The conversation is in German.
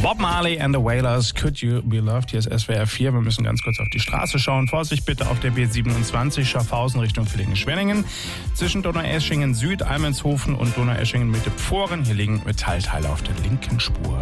Bob Marley and the Wailers, Could You Be Loved? Hier ist SWR 4. Wir müssen ganz kurz auf die Straße schauen. Vorsicht bitte auf der B27 Schaffhausen Richtung Villingen-Schwenningen. Zwischen Donaueschingen Süd, Almenshofen und Donaueschingen Mitte Pfohren. Hier liegen Metallteile auf der linken Spur.